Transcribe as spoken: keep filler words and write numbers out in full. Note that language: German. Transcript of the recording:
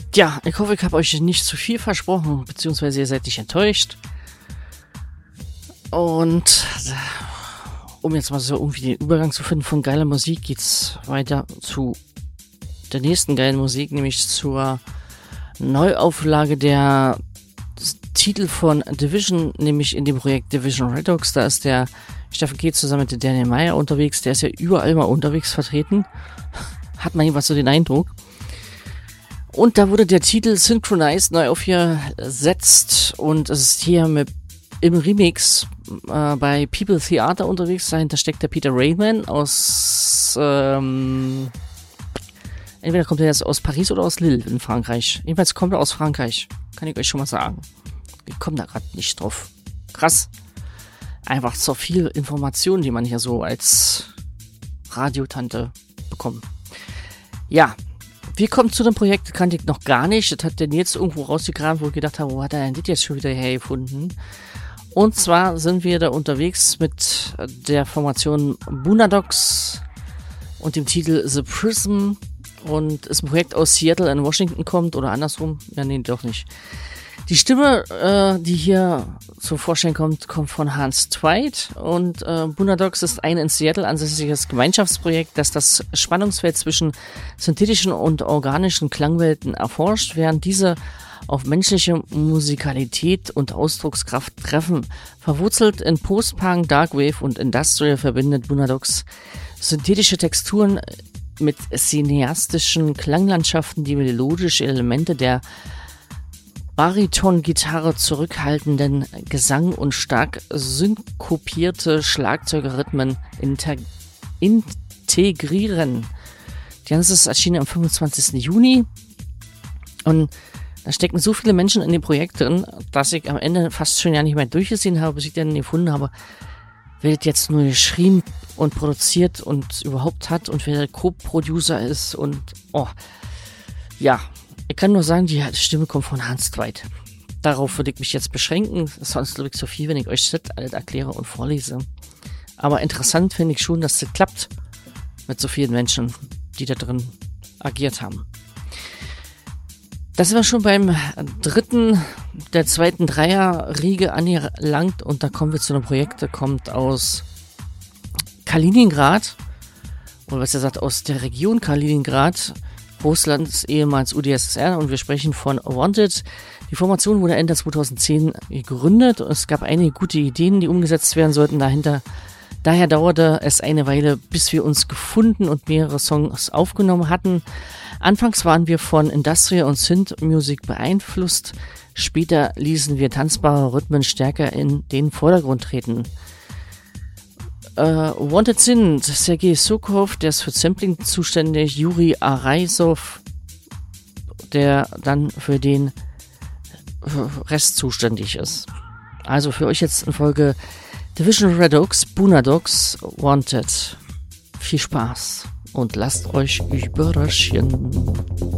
Ja, ich hoffe, ich habe euch nicht zu viel versprochen, beziehungsweise ihr seid nicht enttäuscht. Und um jetzt mal so irgendwie den Übergang zu finden von geiler Musik, geht's weiter zu der nächsten geilen Musik, nämlich zur Neuauflage der Titel von Division, nämlich in dem Projekt Division Redux. Da ist der Steffen K. zusammen mit Daniel Meyer unterwegs. Der ist ja überall mal unterwegs vertreten. Hat man jedenfalls so den Eindruck. Und da wurde der Titel Synchronized neu aufgesetzt und es ist hier mit im Remix äh, bei People Theater unterwegs. Dahinter steckt der Peter Raymond aus ähm, entweder kommt er jetzt aus Paris oder aus Lille in Frankreich. Jedenfalls kommt er aus Frankreich. Kann ich euch schon mal sagen. Ich komme da gerade nicht drauf. Krass. Einfach so viel Information, die man hier so als Radiotante bekommt. Ja, wir kommen zu dem Projekt, kannte ich noch gar nicht. Das hat der Nils irgendwo rausgegraben, wo ich gedacht habe, wo hat er denn das jetzt schon wieder hergefunden? Und zwar sind wir da unterwegs mit der Formation Bunadox und dem Titel The Prism. Und ist ein Projekt aus Seattle in Washington kommt oder andersrum. Ja, nee, doch nicht. Die Stimme, äh, die hier zum Vorstellen kommt, kommt von Hans Tweit. Und äh, Bunadox ist ein in Seattle ansässiges Gemeinschaftsprojekt, das das Spannungsfeld zwischen synthetischen und organischen Klangwelten erforscht, während diese auf menschliche Musikalität und Ausdruckskraft treffen. Verwurzelt in Post-Punk, Darkwave und Industrial verbindet Bunadox synthetische Texturen mit cineastischen Klanglandschaften, die melodische Elemente der Bariton-Gitarre, zurückhaltenden Gesang und stark synkopierte Schlagzeugerrhythmen integrieren. Die ganze ist erschienen am fünfundzwanzigsten Juni und da stecken so viele Menschen in dem Projekt drin, dass ich am Ende fast schon ja nicht mehr durchgesehen habe, bis ich dann gefunden habe, wer das jetzt nur geschrieben und produziert und überhaupt hat und wer der Co-Producer ist und oh, ja. Ich kann nur sagen, die Stimme kommt von Hans Tweit. Darauf würde ich mich jetzt beschränken. Sonst glaube ich so viel, wenn ich euch das alles erkläre und vorlese. Aber interessant finde ich schon, dass das klappt mit so vielen Menschen, die da drin agiert haben. Das sind wir schon beim dritten der zweiten Dreier-Riege angelangt und da kommen wir zu einem Projekt, der kommt aus Kaliningrad, oder was er sagt, aus der Region Kaliningrad, Russlands ehemals U d S S R, und wir sprechen von Wanted. Die Formation wurde Ende zweitausendzehn gegründet und es gab einige gute Ideen, die umgesetzt werden sollten. Dahinter, daher dauerte es eine Weile, bis wir uns gefunden und mehrere Songs aufgenommen hatten. Anfangs waren wir von Industrial und Synth-Musik beeinflusst. Später ließen wir tanzbare Rhythmen stärker in den Vordergrund treten. Uh, Wanted sind Sergei Sokov, der ist für Sampling zuständig, Juri Araisov, der dann für den Rest zuständig ist. Also für euch jetzt in Folge Division Redux, Bunadox, Wanted. Viel Spaß und lasst euch überraschen.